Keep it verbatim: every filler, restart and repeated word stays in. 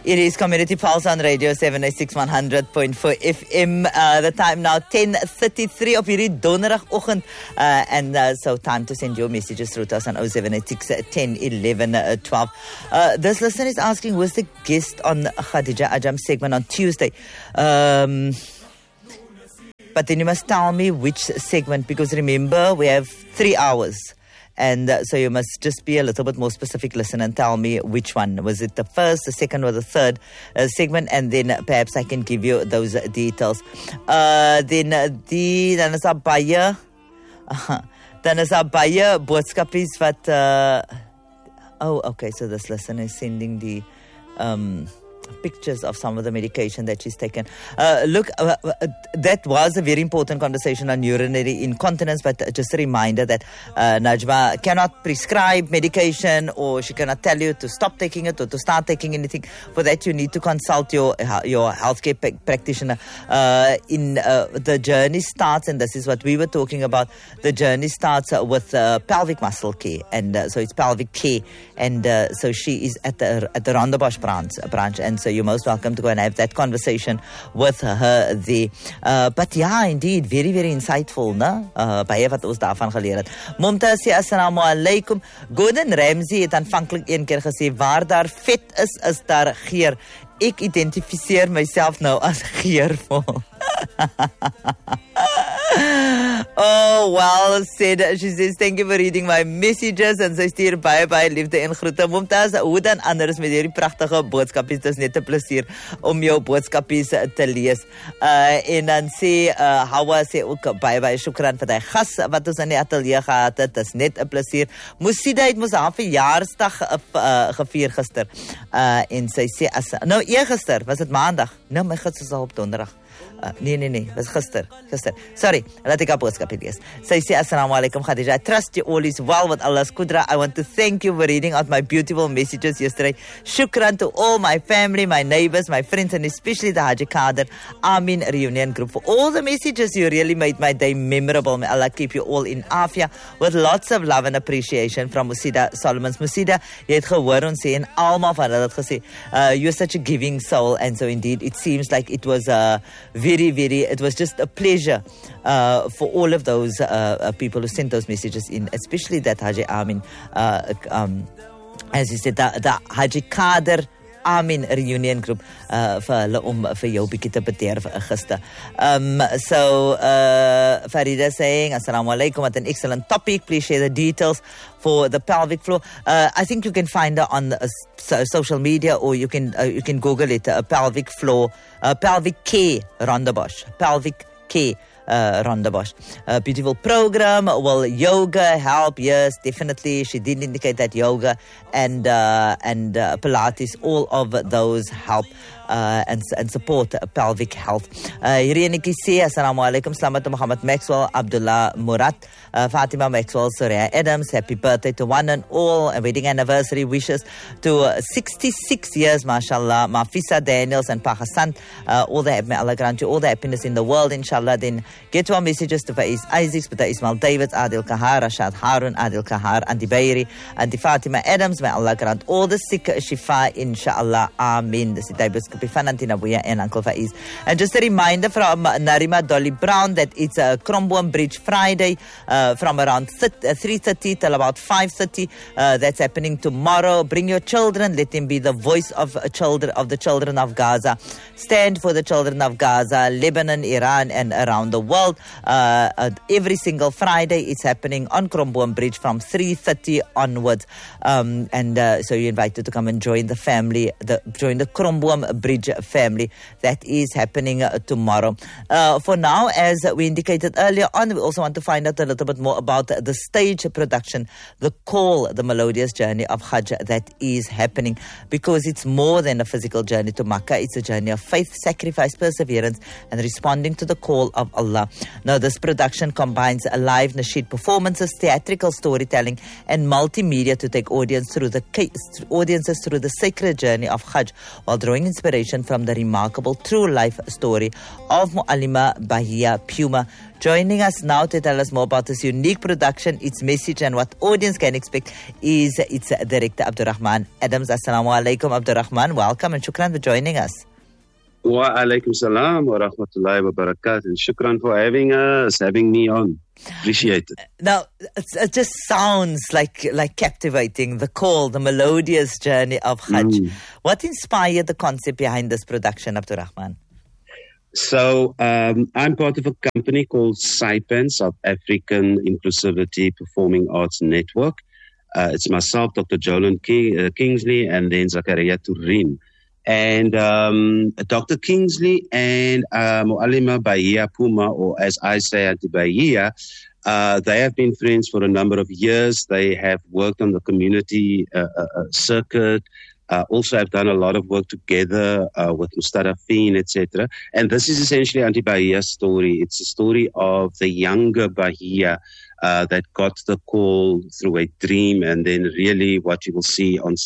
It is Community Pulse on Radio seven eighty-six one hundred point four F M. Uh, the time now ten thirty-three op hierdie donderdagoggend. Uh, and uh, so time to send your messages through to us on oh seven eight six, ten, eleven, twelve. Uh, this listener is asking, who's the guest on Khadija Ajam's segment on Tuesday? Um, but then you must tell me which segment, because remember, we have three hours. And uh, so you must just be a little bit more specific, listen, and tell me which one. Was it the first, the second, or the third uh, segment? And then uh, perhaps I can give you those uh, details. Uh, then uh, die, dan is daar baie, uh, dan is daar baie boodskapies wat, uh, oh, okay, so this listener is sending the um, pictures of some of the medication that she's taken. Uh, look, uh, uh, that was a very important conversation on urinary incontinence, but just a reminder that uh, Najma cannot prescribe medication, or she cannot tell you to stop taking it or to start taking anything. For that, you need to consult your your healthcare p- practitioner. Uh, in uh, the journey starts, and this is what we were talking about, the journey starts uh, with uh, pelvic muscle care, and uh, so it's pelvic care, and uh, so she is at the at the Rondebosch branch, branch and so you're most welcome to go and have that conversation with her there. Uh, but yeah, indeed, very, very insightful, no? Uh, baie wat ons daarvan geleer het. Mumtaz sê, assalamu alaikum. Gordon Ramsay het aanvanklik een keer gesê, waar daar vet is, is daar geur. Ek identifiseer myself nou as geurvol. Oh, well said. She says, thank you for reading my messages. En sy stuur baie, baie liefde en groete. Mumtaz, hoe dan anders met hierdie prachtige boodskapies. Het is net 'n plesier om jou boodskapies te lees. Uh, en dan sê, uh, Hawa sê ook baie, baie shukran vir die gas wat ons in die atelier gehad het. Het is net 'n plesier. Musida het mos haar verjaarsdag uh, gevier gister. Uh, en sy sê, as, nou eergister, was het maandag? Nou, my gids is al op donderdag. Uh, nee, nee, nee, was gister, gister. Sorry, laat ek haar boodskap lees. Sy sê, assalamu alaikum Khadija, I trust you all is well with Allah's kudra. I want to thank you for reading out my beautiful messages yesterday. Shukran to all my family, my neighbors, my friends, and especially the Haji Kader Amin Reunion Group for all the messages. You really made my day memorable. May Allah keep you all in afia with lots of love and appreciation from Musida Solomons. Musida, jy het gehoor ons sê, en almal van hulle het gesê, uh, you're such a giving soul, and so indeed it seems like it was a uh, very, very, it was just a pleasure uh, for all of those uh, uh, people who sent those messages in, especially that Haji Amin, uh, um, as you said, the, the Haji Kader Amin Reunion Group, uh, vir hulle om vir jou bietjie te bederf gister. Um, so, uh, Farida saying, assalamu alaikum, what an excellent topic. Please share the details for the pelvic floor. Uh, I think you can find her on uh, so, social media, or you can uh, you can Google it, uh, pelvic floor, uh, pelvic care Rondebosch, pelvic care. Uh, Rondebosch. A beautiful program. Will yoga help? Yes, definitely. She did indicate that yoga and uh, and uh, Pilates, all of those help uh, and and support uh, pelvic health. Hireniki sê, assalamu alaikum, Slamat to Muhammad Maxwell, Abdullah Murat, uh, Fatima Maxwell, Surya Adams. Happy birthday to one and all. A wedding anniversary wishes to uh, sixty-six years, mashallah. Mafisa Daniels and Pa Hassan. Uh, all the may Allah grant you all the happiness in the world, inshallah. Then get to our messages to Faiz Isaacs, Bata Ismail David, Adil Kahar, Rashad Harun, Adil Kahar, Andy Bayri, Andy Fatima Adams. May Allah grant all the sick shifa, inshallah. Amin. This is Daibus Kapifan, Antina Buya, and Uncle Faiz. And just a reminder from Narima Dolly Brown that it's a Cromboom Bridge Friday uh, from around three thirty till about five thirty. Uh, that's happening tomorrow. Bring your children. Let them be the voice of children of the children of Gaza. Stand for the children of Gaza, Lebanon, Iran, and around the world. Uh, uh, every single Friday it's happening on Cromboom Bridge from three thirty onwards. Um, and uh, so you're invited to come and join the family, the, join the Cromboom Bridge family. That is happening uh, tomorrow. Uh, for now, as we indicated earlier on, we also want to find out a little bit more about the stage production, the call, the melodious journey of Hajj that is happening, because it's more than a physical journey to Makkah. It's a journey of faith, sacrifice, perseverance, and responding to the call of Allah. Now, this production combines live nasheed performances, theatrical storytelling, and multimedia to take audience through the audiences through the sacred journey of Hajj, while drawing inspiration illustration from the remarkable true life story of Mualima Bahia Puma. Joining us now to tell us more about this unique production, its message and what audience can expect is its director Abdurrahman Adams. Assalamu alaikum Abdurrahman. Welcome and shukran for joining us. Wa alaikum salam wa rahmatullahi wa barakatuh. And shukran for having us, having me on. Appreciate it. Now, it just sounds like like captivating, the call, the melodious journey of Hajj. Mm. What inspired the concept behind this production, Abdurrahman? So, um, I'm part of a company called SAIPAN, South African Inclusivity Performing Arts Network. Uh, it's myself, Doctor Jolan King, uh, Kingsley, and then Zakaria Turin. And um, Doctor Kingsley and uh, Mualima Bahia Puma, or as I say, Auntie Bahia, uh, they have been friends for a number of years. They have worked on the community uh, uh, circuit. Uh, also have done a lot of work together uh, with Mustadafin, et cetera. And this is essentially Auntie Bahia's story. It's a story of the younger Bahia uh, that got the call through a dream, and then really what you will see on